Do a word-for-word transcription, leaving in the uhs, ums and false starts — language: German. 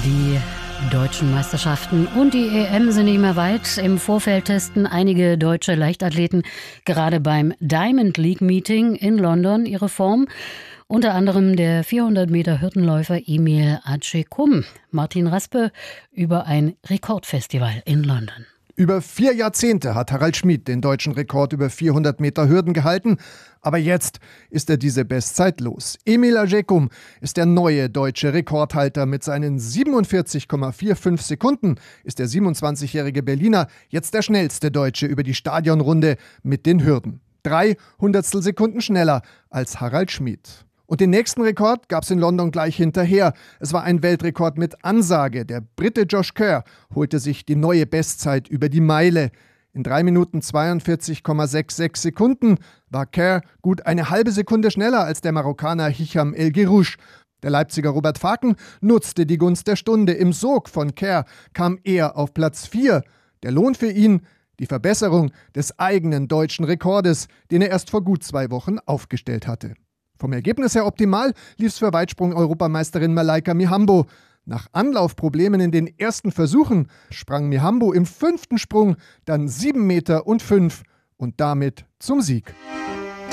Die deutschen Meisterschaften und die E M sind nicht mehr weit. Im Vorfeld testen einige deutsche Leichtathleten gerade beim Diamond League Meeting in London ihre Form. Unter anderem der vierhundert Meter Hürdenläufer Emil Acecum. Martin Raspe über ein Rekordfestival in London. Über vier Jahrzehnte hat Harald Schmid den deutschen Rekord über vierhundert Meter Hürden gehalten. Aber jetzt ist er diese Bestzeit los. Emil Acecum ist der neue deutsche Rekordhalter. Mit seinen siebenundvierzig Komma fünfundvierzig Sekunden ist der siebenundzwanzigjährige Berliner jetzt der schnellste Deutsche über die Stadionrunde mit den Hürden. Drei Hundertstel Sekunden schneller als Harald Schmid. Und den nächsten Rekord gab es in London gleich hinterher. Es war ein Weltrekord mit Ansage. Der Brite Josh Kerr holte sich die neue Bestzeit über die Meile. In drei Minuten zweiundvierzig Komma sechsundsechzig Sekunden war Kerr gut eine halbe Sekunde schneller als der Marokkaner Hicham El Guerrouj. Der Leipziger Robert Faken nutzte die Gunst der Stunde. Im Sog von Kerr kam er auf Platz vier. Der Lohn für ihn? Die Verbesserung des eigenen deutschen Rekordes, den er erst vor gut zwei Wochen aufgestellt hatte. Vom Ergebnis her optimal lief es für Weitsprung-Europameisterin Malaika Mihambo. Nach Anlaufproblemen in den ersten Versuchen sprang Mihambo im fünften Sprung dann sieben Meter und fünf und damit zum Sieg.